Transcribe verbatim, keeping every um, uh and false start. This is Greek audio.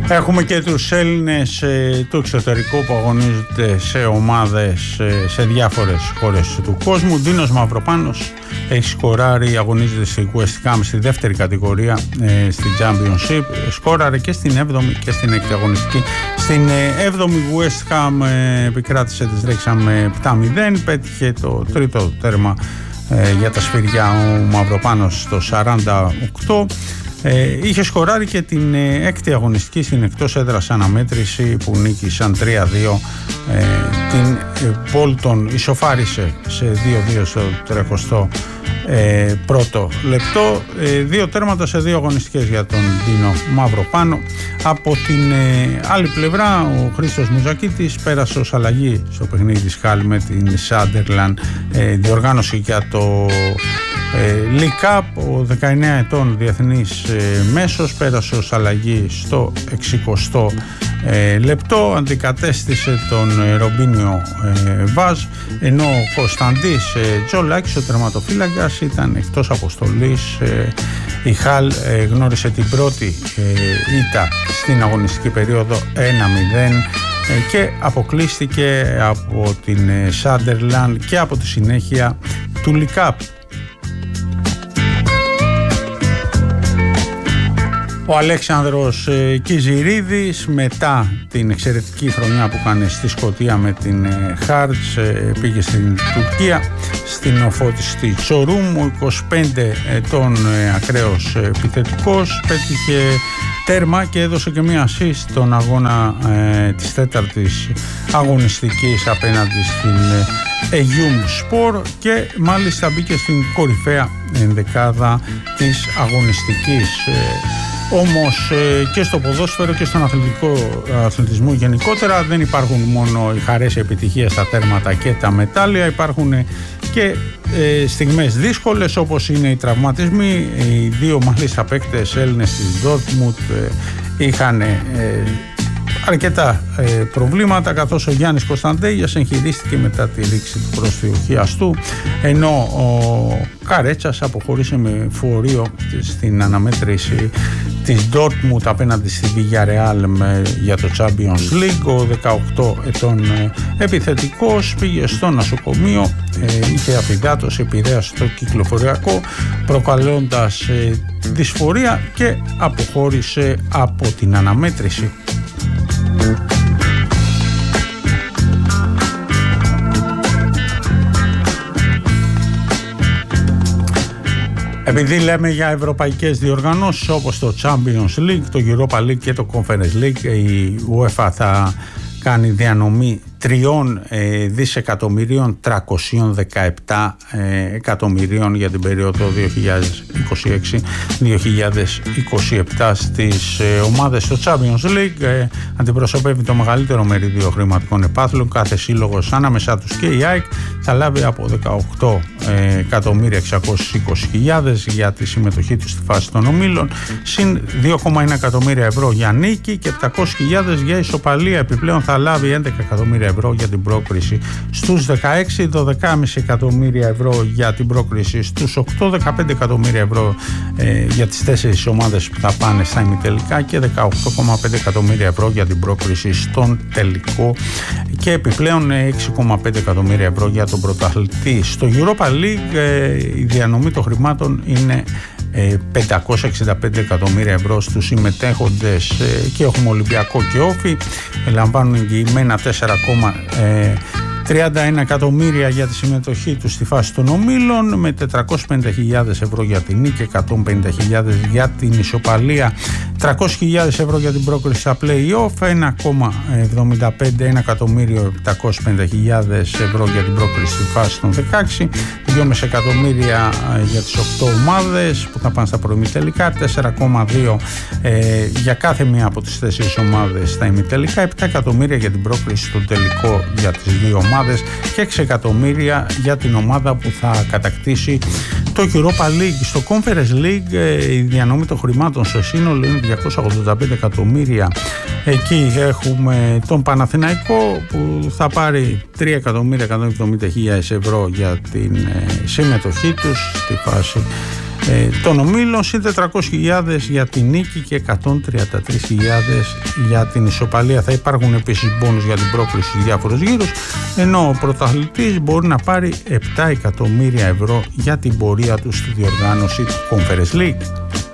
Έχουμε και τους Έλληνες ε, του εξωτερικού που αγωνίζονται σε ομάδες ε, σε διάφορες χώρες του κόσμου. Δίνος Μαυροπάνος έχει σκοράρει, αγωνίζεται στη West Ham στη δεύτερη κατηγορία ε, στη Championship. Σκόραρε και στην έβδομη και στην έκτη αγωνιστική. Στην ε, έβδομη West Ham ε, επικράτησε της Wrexham με επτά μηδέν, πέτυχε το τρίτο τέρμα ε, για τα σφυριά ο Μαυροπάνος στο σαράντα οκτώ. Ε, είχε σκοράρει και την ε, έκτη αγωνιστική στην εκτός έδρας αναμέτρηση που νίκησαν τρία δύο. ε, την Bolton ε, ισοφάρισε σε δύο δύο στο τριακοστό ε, πρώτο λεπτό. ε, δύο τέρματα σε δύο αγωνιστικές για τον Δίνο Μαυροπάνο. Από την ε, άλλη πλευρά ο Χρήστος Μουζακίτης πέρασε ως αλλαγή στο παιχνίδι της Χάλ με την Sunderland, ε, διοργάνωση για το Ε, League Cup. Ο δεκαεννέα ετών διεθνής ε, μέσος πέρασε ως αλλαγή στο εξηκοστό ε, λεπτό, αντικατέστησε τον ε, Ρομπίνιο ε, Βάζ, ενώ ο Κωνσταντής ε, Τζολάκης, ο τερματοφύλακας, ήταν εκτός αποστολής. ε, η Χάλ ε, γνώρισε την πρώτη ε, ήττα στην αγωνιστική περίοδο ένα μηδέν και αποκλείστηκε από την ε, Sunderland και από τη συνέχεια του League Cup. Ο Αλέξανδρος ε, Κιζηρίδης, μετά την εξαιρετική χρονιά που έκανε στη Σκωτία με την ε, Χάρτς, ε, πήγε στην Τουρκία, στην Οφώτιστη Τσορούμ. Ο είκοσι πέντε ετών ε, ακραίος ε, επιθετικός πέτυχε τέρμα και έδωσε και μία assist στον αγώνα ε, της τέταρτης αγωνιστικής απέναντι στην ε, Εγιούμ Σπορ και μάλιστα μπήκε στην κορυφαία ενδεκάδα της αγωνιστικής. ε, Όμως ε, και στο ποδόσφαιρο και στον αθλητικό, αθλητισμό γενικότερα δεν υπάρχουν μόνο οι χαρές επιτυχίες, τα τέρματα και τα μετάλλια. Υπάρχουν και ε, στιγμές δύσκολες όπως είναι οι τραυματισμοί. Οι δύο μάλιστα παίκτες Έλληνες της Dortmund ε, είχαν ε, αρκετά ε, προβλήματα, καθώς ο Γιάννης Κωνσταντέγιας εγχειρίστηκε μετά τη ρήξη του πρόσφυγου χιαστού, ενώ ο Καρέτσας αποχώρησε με φορείο στην αναμέτρηση της Dortmund απέναντι στην Villarreal για το Champions League. Ο δεκαοκτώ ετών ε, επιθετικός πήγε στο νοσοκομείο, ε, είχε αφυδάτωση, επηρέασε το κυκλοφοριακό προκαλώντας ε, δυσφορία και αποχώρησε από την αναμέτρηση. Επειδή λέμε για ευρωπαϊκές διοργανώσεις όπως το Champions League, το Europa League και το Conference League, η UEFA θα κάνει διανομή τριών ε, δισεκατομμυρίων τριακόσια δεκαεπτά ε, εκατομμυρίων για την περίοδο δύο χιλιάδες είκοσι έξι δύο χιλιάδες είκοσι επτά στις ε, ομάδες στο Champions League. ε, αντιπροσωπεύει το μεγαλύτερο μερίδιο χρηματικών επάθλων. Κάθε σύλλογος, ανάμεσά τους και η ΑΕΚ, θα λάβει από δεκαοκτώ εκατομμύρια εξακόσιες είκοσι χιλιάδες για τη συμμετοχή του στη φάση των ομίλων, συν δύο κόμμα ένα εκατομμύρια ευρώ για νίκη και επτακόσιες χιλιάδες για ισοπαλία. Επιπλέον θα λάβει έντεκα εκατομμύρια ευρώ για την πρόκριση στους δεκαέξι, δώδεκα κόμμα πέντε εκατομμύρια ευρώ για την πρόκριση στους οκτώ, δεκαπέντε εκατομμύρια ευρώ ε, για τις τέσσερις ομάδες που θα πάνε στα ημιτελικά και δεκαοκτώ κόμμα πέντε εκατομμύρια ευρώ για την πρόκριση στον τελικό και επιπλέον έξι κόμμα πέντε εκατομμύρια ευρώ για τον πρωταθλητή. Στο Europa League ε, η διανομή των χρημάτων είναι πεντακόσια εξήντα πέντε εκατομμύρια ευρώ στους συμμετέχοντες και έχουμε Ολυμπιακό και Όφη. Λαμβάνουν εγγυημένα τέσσερα κόμμα τριάντα ένα εκατομμύρια για τη συμμετοχή του στη φάση των ομίλων, με τετρακόσιες πενήντα χιλιάδες ευρώ για την νίκη, εκατόν πενήντα χιλιάδες για την ισοπαλία, τριακόσιες χιλιάδες ευρώ για την πρόκριση στα play-off, ένα κόμμα εβδομήντα πέντε ένα εκατομμύριο επτακόσιες πενήντα χιλιάδες ευρώ για την πρόκριση στη φάση των δεκαέξι, δυόμισι εκατομμύρια για τις οκτώ ομάδες που θα πάνε στα προημιτελικά, τέσσερα κόμμα δύο ε, για κάθε μία από τις τέσσερις ομάδες στα ημιτελικά, επτά εκατομμύρια για την πρόκριση στο τελικό για τις δύο ομάδες και έξι εκατομμύρια για την ομάδα που θα κατακτήσει το Europa League. Στο Conference League η διανομή των χρημάτων στο σύνολο είναι διακόσια ογδόντα πέντε εκατομμύρια. Εκεί έχουμε τον Παναθηναϊκό που θα πάρει τρία εκατομμύρια εκατόν εβδομήντα χιλιάδες ευρώ για την συμμετοχή τους στη φάση ε, των ομίλων, συν τετρακόσιες χιλιάδες για την νίκη και εκατόν τριάντα τρεις χιλιάδες για την ισοπαλία. Θα υπάρχουν επίσης μπόνους για την πρόκριση στους διάφορους γύρους, ενώ ο πρωταθλητής μπορεί να πάρει επτά εκατομμύρια ευρώ για την πορεία του στη διοργάνωση του Conference League.